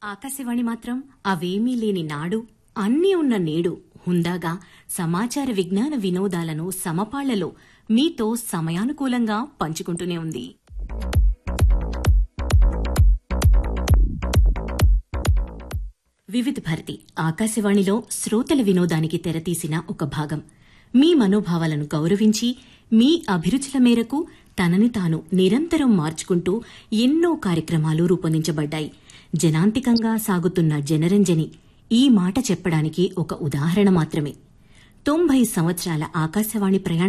ఆకాశవాణి మాత్రం అవేమీ లేని నాడు అన్నీ ఉన్న నేడు హుందాగా సమాచార విజ్ఞాన వినోదాలను సమపాళ్లలో మీతో సమయానుకూలంగా పంచుకుంటూనే ఉంది. వివిధ భారతి ఆకాశవాణిలో శ్రోతల వినోదానికి తెరతీసిన ఒక భాగం. మీ మనోభావాలను గౌరవించి మీ అభిరుచుల మేరకు తనని తాను నిరంతరం మార్చుకుంటూ ఎన్నో కార్యక్రమాలు రూపొందించబడ్డాయి. జనాంతికంగా సాగుతున్న జనరంజని ఈ మాట చెప్పడానికి ఒక ఉదాహరణ మాత్రమే. 90 సంవత్సరాల ఆకాశవాణి ప్రయాణం